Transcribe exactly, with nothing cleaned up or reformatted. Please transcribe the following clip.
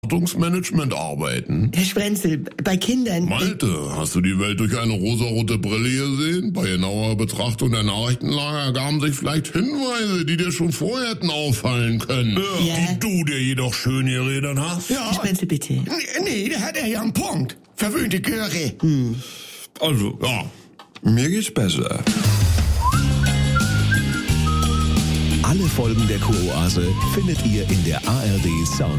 Erwartungsmanagement arbeiten. Herr Sprenzel, bei Kindern... Malte, hast du die Welt durch eine rosarote Brille gesehen? Bei genauer Betrachtung der Nachrichtenlage ergaben sich vielleicht Hinweise, die dir schon vorher hätten auffallen können. Ja. Die du dir jedoch schön geredet hast. Herr Sprenzel, bitte. Nee, nee, da hat er ja einen Punkt. Verwöhnte Göre. Hm. Also, ja. Mir geht's besser. Alle Folgen der Kuroase findet ihr in der A R D Sound